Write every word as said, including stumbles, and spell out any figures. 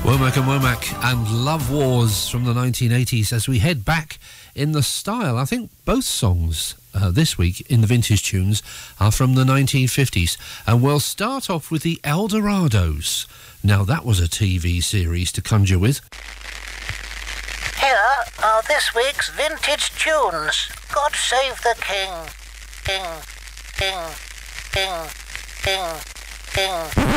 Womack and Womack and Love Wars from the nineteen eighties as we head back in the style. I think both songs uh, this week in the vintage tunes are from the nineteen fifties. And we'll start off with the Eldorados. Now that was a T V series to conjure with. Here are this week's vintage tunes. God Save the King. King, King, King, King, King.